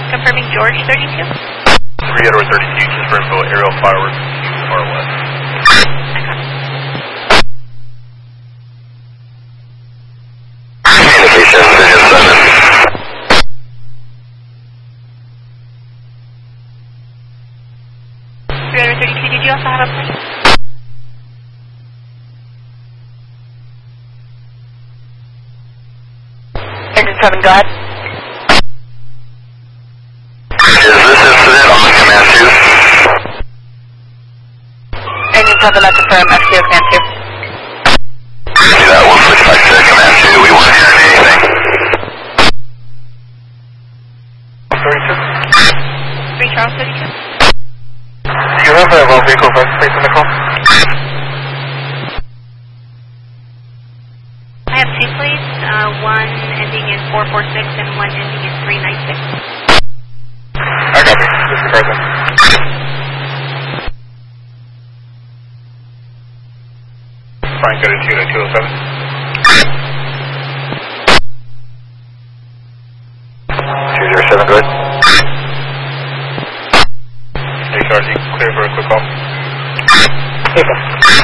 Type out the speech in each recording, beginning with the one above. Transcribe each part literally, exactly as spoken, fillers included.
Confirming George thirty-two. three Edward thirty-two, just for info, aerial fireworks to our west. Communication, Vision seven. three Edward thirty-two, did you also have a plane? Engine seven, go ahead. Is this incident on the command two? Engine seven, that's affirm, F C O command two. See that, we'll switch back to command two, we weren't hearing anything. thirty-two. three Charles thirty-two. Do you have a well vehicle bus space in the call? I have two planes, uh, one ending in four four six and one ending in three nine six. I got you. Disregard them. Fine, go to two nine two oh seven. two zero seven, go ahead. Hey, Sarge, you clear for a quick call? Okay.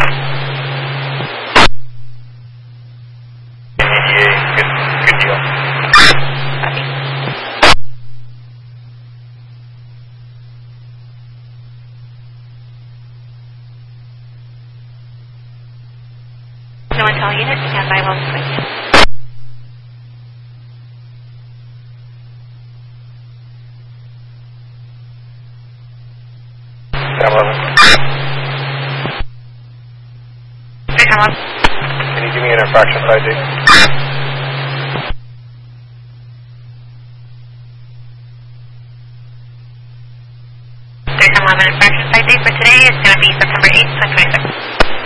E D A, good, good deal. No intel unit, stand by while we switch. eleven. Hey, come on. Can you give me an infraction side date? There's eleven infraction side date for today. It's going to be September eighth, twenty twenty-six.